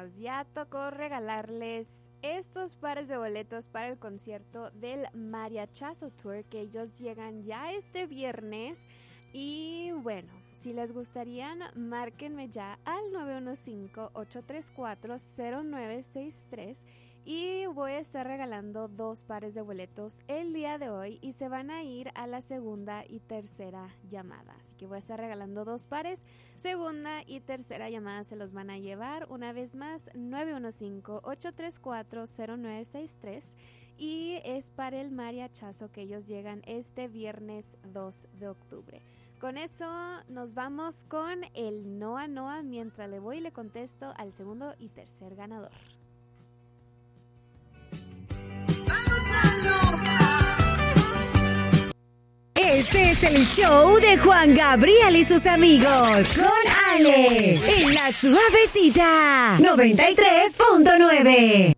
ya tocó regalarles estos pares de boletos para el concierto del Mariachazo Tour, que ellos llegan ya este viernes. Y bueno, si les gustarían, márquenme ya al 915-834-0963 y voy a estar regalando 2 pares de boletos el día de hoy y se van a ir a la segunda y tercera llamada. Así que voy a estar regalando 2 pares, segunda y tercera llamada se los van a llevar. Una vez más, 915-834-0963 y es para el Mariachazo que ellos llegan este viernes 2 de octubre. Con eso nos vamos con el Noa Noa mientras le voy y le contesto al segundo y tercer ganador. Este es el show de Juan Gabriel y sus amigos. Con Ale. En la Suavecita 93.9.